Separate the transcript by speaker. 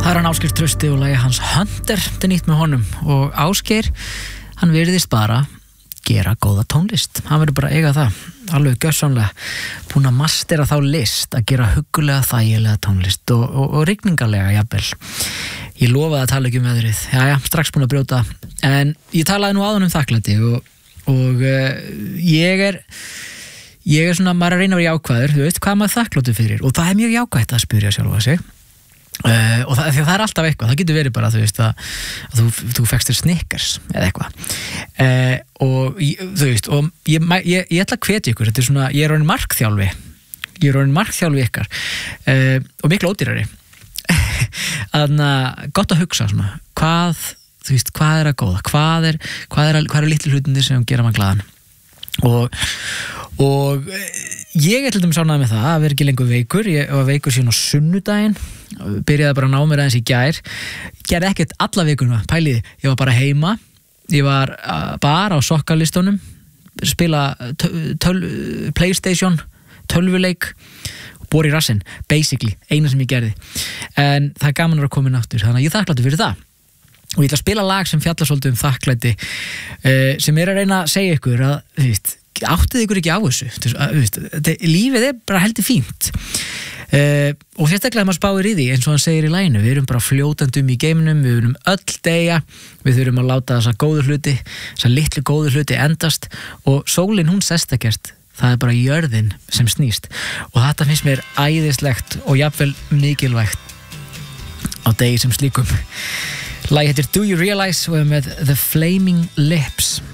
Speaker 1: Það hann Ásgeir Trausti og lagið hans Hunter, þetta nýtt með honum og Ásgeir, hann virðist bara gera góða tónlist, hann verður bara að eiga það alveg gjörsamlega, búin að mastera þá list að gera huggulega þægilega tónlist og rigningarlega jafnvel. Ég lofaði að tala ekki um veðrið, strax búin að brjóta, en ég talaði nú áðan um þakklæti og ég er svona, maður að reyna að vera jákvæður, þú veist hvað maður þakkláttur fyrir og það er mjög jákvætt að spyrja sjálfa sig. Og það er alltaf eitthvað, það getur verið bara þú veist að þú fékkst þér Snickers eða eitthvað og þú veist og ég ætla að hvetja ykkur, þetta er svona, ég er orðinn markþjálfi ykkar og miklu ódýrari þannig að gott að hugsa svona, hvað er að góða, hvað eru litlu hlutinir sem gera mann glaðan og ég til dæmis ánægður með það að vera ekki lengur veikur, ég var veikur síðan á sunnudaginn, byrjaði bara að ná mér aðeins í gær, gerði ekkert alla vikuna, pæliði, ég var bara heima, ég var bara á sokkalistunum, spila PlayStation, tölvuleik og bor í rassinn, basically, eina sem ég gerði, en það er gaman að koma inn aftur, þannig að ég þakklátur fyrir það. Og ég ætla að spila lag sem fjallar svolítið þakklæti sem er að reyna að segja ykkur að, þú veist, áttið ykkur ekki á þessu, lífið er bara heldur fínt og sérstaklega maður spáir í því eins og hann segir í laginu, við erum bara fljótandum í geiminum, við erum öll deyja, við þurfum að láta þessa litlu góðu hluti endast og sólin hún sest ekkert, það er bara jörðin sem snýst og þetta finnst mér æðislegt og jafnvel mikilvægt á degi sem slíkum. Lagið heitir Do You Realize og er með The Flaming Lips.